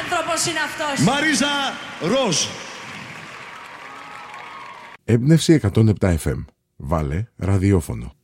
άνθρωπος είναι αυτός. Μαρίζα Ροζ. Έμπνευση 107 FM. Βάλε ραδιόφωνο.